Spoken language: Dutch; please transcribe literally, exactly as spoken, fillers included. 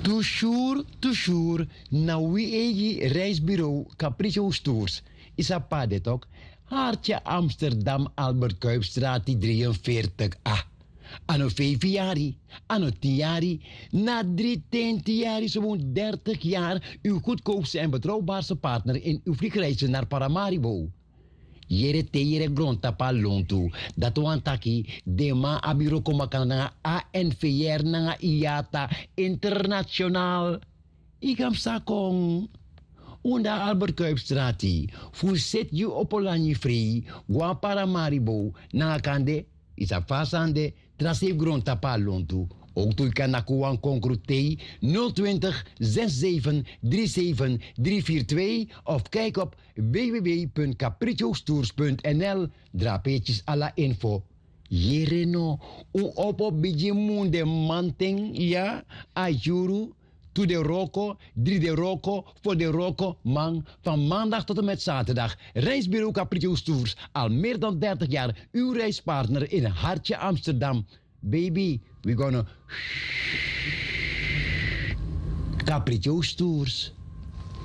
Toujours, toujours, na wie egi reisbureau Capriccio Tours. Is a padet ook. Hartje Amsterdam, Albert Kuipstraat, drieënveertig A. Anno vijf jaar, anno tien jaar, na drie, tien jaar, zo'n dertig jaar, uw goedkoopste en betrouwbaarste partner in uw vliegreizen naar Paramaribo. Jere te jere grond tapa lontu. Dat wantaki de ma abiro koma kana A N V R nanga I A T A internationaal. Ikam sakong. Unda Albert Kuipstrati. Fuset you opolani free. Gwa Paramaribo. Nanga kande. Isa fasande. Trasif grond tapa lontu. Ook toe kan nakuan concrutei nul twintig zesenzestig drieënzeventig driehonderdvierentwintig of kijk op w w w punt capricciostours punt n l. Drapeetjes alla info. Jereno, u op op biji munde manting, ja, ajuru, to de roko, drie de roko, voor de roko, man, van maandag tot en met zaterdag. Reisbureau Capriccio Tours, al meer dan dertig jaar, uw reispartner in Hartje Amsterdam. Baby, we're gonna Capriccio Tours.